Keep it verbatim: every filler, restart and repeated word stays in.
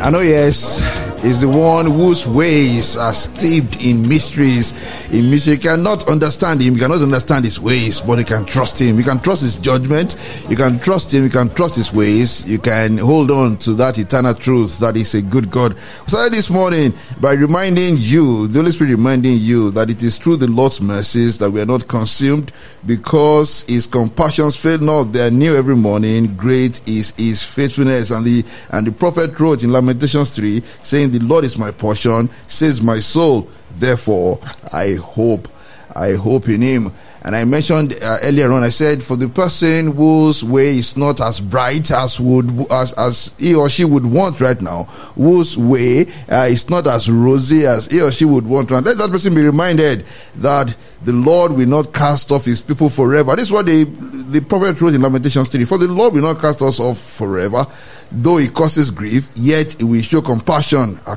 I know, yes, is the one whose ways are steeped in mysteries. In mystery, you cannot understand him, you cannot understand his ways, but you can trust him. You can trust his judgment, you can trust him, you can trust his ways, you can hold on to that eternal truth that is a good God. We started this morning by reminding you, the Holy Spirit reminding you that it is through the Lord's mercies that we are not consumed, because his compassions fail not. They are new every morning. Great is his faithfulness. And the and the prophet wrote in Lamentations three, saying, the Lord is my portion, says my soul, therefore I hope I hope in him. And I mentioned uh, earlier on, I said, for the person whose way is not as bright as would as as he or she would want right now, whose way uh, is not as rosy as he or she would want, and let that person be reminded that the Lord will not cast off his people forever. This is what the the prophet wrote in Lamentations three. For the Lord will not cast us off forever, though he causes grief, yet he will show compassion